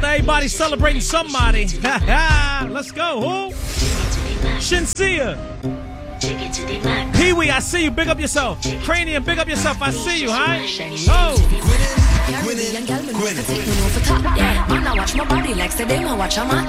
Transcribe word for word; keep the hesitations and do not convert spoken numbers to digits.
everybody celebrating somebody. Let's go. Who? Shinsia. Pee-wee, I see you. Big up yourself. Cranium, big up yourself. I see you, huh? Oh. Watch my body like say them a watch a man.